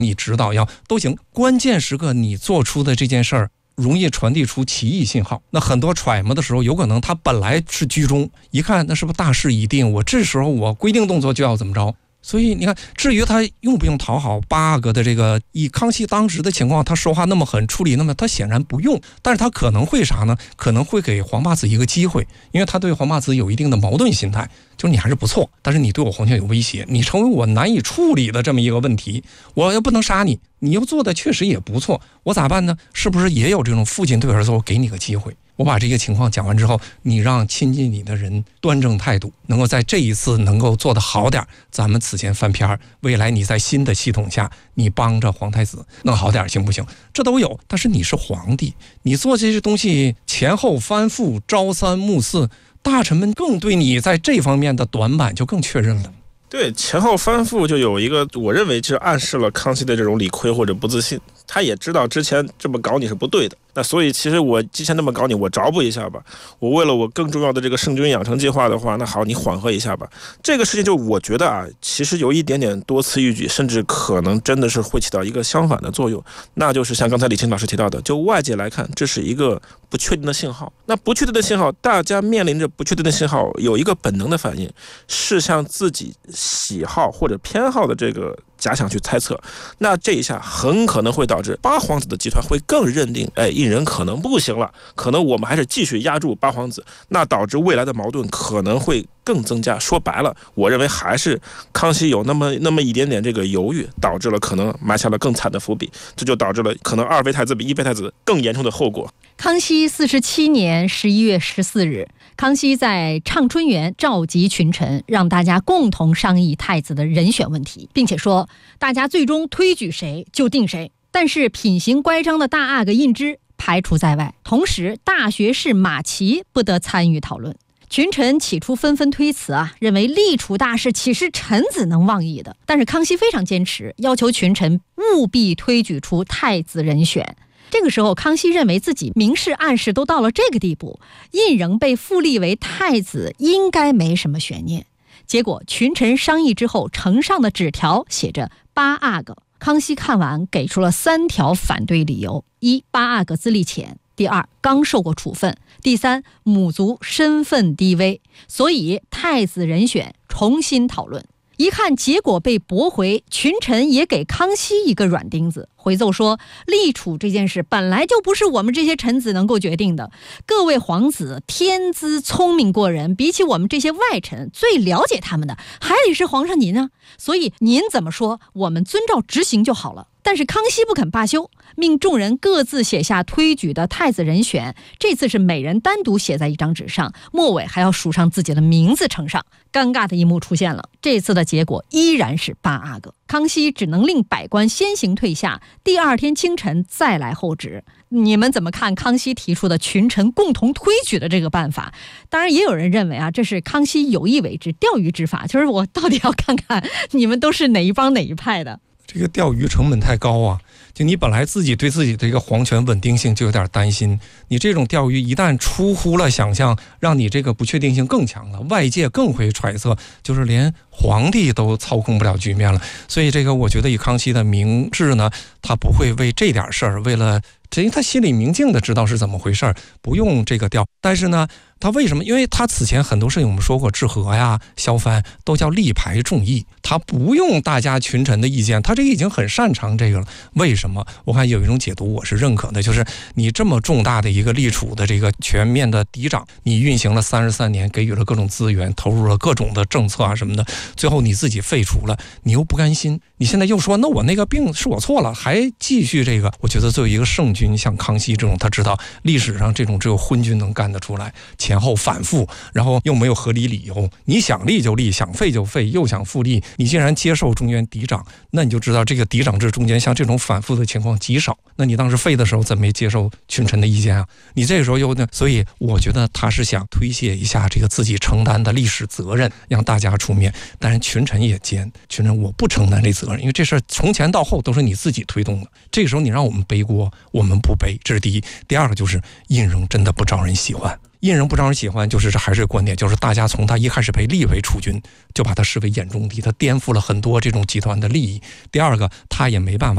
你指导要都行，关键时刻你做出的这件事儿容易传递出歧义信号。那很多揣摩的时候，有可能他本来是居中，一看那是不是大势已定，我这时候我规定动作就要怎么着。所以你看，至于他用不用讨好八阿哥的这个，以康熙当时的情况，他说话那么狠，处理那么，他显然不用。但是他可能会啥呢？可能会给黄八子一个机会，因为他对黄八子有一定的矛盾心态，就是你还是不错，但是你对我皇权有威胁，你成为我难以处理的这么一个问题，我又不能杀你，你又做的确实也不错，我咋办呢？是不是也有这种父亲对儿子，我给你个机会？我把这个情况讲完之后，你让亲近你的人端正态度，能够在这一次能够做得好点，咱们此前翻篇，未来你在新的系统下，你帮着皇太子弄好点行不行？这都有，但是你是皇帝，你做这些东西前后翻覆，朝三暮四，大臣们更对你在这方面的短板就更确认了。 对，前后翻覆就有一个，我认为就暗示了康熙的这种理亏或者不自信，他也知道之前这么搞你是不对的，那所以其实我之前那么搞你，我着补一下吧，我为了我更重要的这个圣君养成计划的话，那好，你缓和一下吧。这个事情就我觉得啊，其实有一点点多此一举，甚至可能真的是会起到一个相反的作用，那就是像刚才李清老师提到的，就外界来看，这是一个不确定的信号。那不确定的信号，大家面临着不确定的信号，有一个本能的反应是向自己喜好或者偏好的这个假想去猜测，那这一下很可能会导致八皇子的集团会更认定，胤仁可能不行了，可能我们还是继续压住八皇子，那导致未来的矛盾可能会更增加。说白了，我认为还是康熙有那么一点点这个犹豫，导致了可能埋下了更惨的伏笔，这就导致了可能二妃太子比一妃太子更严重的后果。 康熙47年11月14日，康熙在畅春园召集群臣，让大家共同商议太子的人选问题，并且说大家最终推举谁就定谁，但是品行乖张的大阿哥胤脂排除在外，同时大学士马齐不得参与讨论。群臣起初纷纷推辞认为立储大事岂是臣子能妄议的，但是康熙非常坚持，要求群臣务必推举出太子人选。这个时候，康熙认为自己明示暗示都到了这个地步，胤仁被复立为太子应该没什么悬念。结果群臣商议之后，呈上的纸条写着八阿哥。康熙看完给出了3条反对理由：一，八阿哥资历浅；第二，刚受过处分；第三，母族身份低微，所以太子人选重新讨论。一看结果被驳回，群臣也给康熙一个软钉子，回奏说立储这件事本来就不是我们这些臣子能够决定的，各位皇子天资聪明过人，比起我们这些外臣，最了解他们的还得是皇上您啊，所以您怎么说我们遵照执行就好了。但是康熙不肯罢休，命众人各自写下推举的太子人选，这次是每人单独写在一张纸上，末尾还要署上自己的名字呈上。尴尬的一幕出现了，这次的结果依然是八阿哥。康熙只能令百官先行退下，第二天清晨再来候旨。你们怎么看康熙提出的群臣共同推举的这个办法？当然也有人认为这是康熙有意为之，钓鱼执法，就是我到底要看看你们都是哪一帮哪一派的。 这个钓鱼成本太高就你本来自己对自己的一个皇权稳定性就有点担心，你这种钓鱼一旦出乎了想象，让你这个不确定性更强了，外界更会揣测，就是连皇帝都操控不了局面了。所以这个我觉得以康熙的明智呢，他不会为这点事儿，为了因为他心里明镜的知道是怎么回事，不用这个调。但是呢，他为什么？因为他此前很多事情我们说过，治和呀、削藩都叫力排众议，他不用大家群臣的意见，他这已经很擅长这个了。为什么？我看有一种解读我是认可的，就是你这么重大的一个立储的这个全面的嫡长，你运行了33年，给予了各种资源，投入了各种的政策什么的，最后你自己废除了，你又不甘心，你现在又说那我那个病是我错了，还继续这个。我觉得作为一个圣君，像康熙这种，他知道历史上这种只有昏君能干得出来，前后反复，然后又没有合理理由，你想立就立，想废就废，又想复立，你既然接受中原嫡长，那你就知道这个嫡长制中间像这种反复的情况极少。那你当时废的时候怎么没接受群臣的意见你这个时候又呢？所以我觉得他是想推卸一下这个自己承担的历史责任，让大家出面。但是群臣也奸，群臣我不承担这责任，因为这事从前到后都是你自己推动的。这个时候你让我们背锅，我们不背，这是第一。第二个就是胤仁真的不招人喜欢。胤仁不招人喜欢，就是这还是观点，就是大家从他一开始被立为储君，就把他视为眼中敌，他颠覆了很多这种集团的利益。第二个，他也没办法